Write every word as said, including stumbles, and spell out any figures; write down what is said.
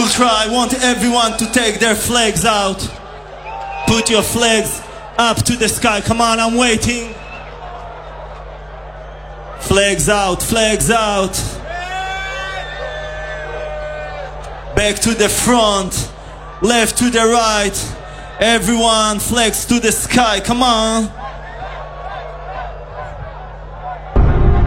Ultra, I want everyone to take their flags out. Put your flags up to the sky. Come on, I'm waiting. Flags out, flags out. Back to the front, left to the right. Everyone, flags to the sky, come on.